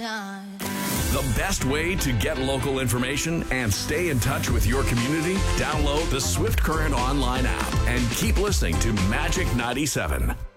The best way to get local information and stay in touch with your community? Download the Swift Current online app and keep listening to Magic 97.